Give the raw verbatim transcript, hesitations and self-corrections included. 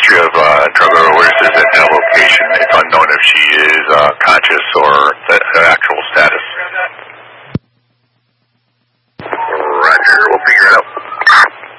history of uh, drug overdoses at that location. It's unknown if